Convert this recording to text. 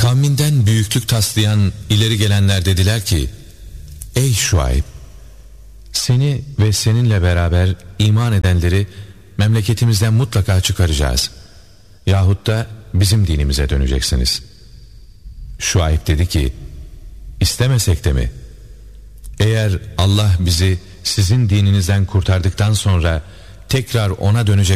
Kavminden büyüklük taslayan ileri gelenler dediler ki: Ey Şuayb, seni ve seninle beraber iman edenleri memleketimizden mutlaka çıkaracağız. Yahut da bizim dinimize döneceksiniz. Şuayb dedi ki: İstemesek de mi? Eğer Allah bizi sizin dininizden kurtardıktan sonra tekrar ona dönecek